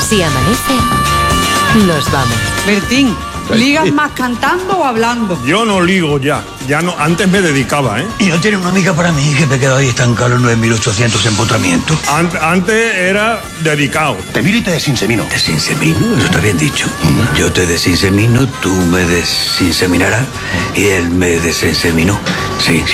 Si amanece, nos vamos. Bertín, ¿ligas más cantando o hablando? Yo no ligo ya. Ya no, antes me dedicaba, ¿eh? ¿Y no tiene una amiga para mí que me quedo ahí estancado en 9.800 empotramientos? Antes era dedicado. Te miro y te desinsemino. ¿Desinsemino? Eso está bien dicho. Yo te desinsemino, tú me desinseminarás y él me desinseminó. Sí,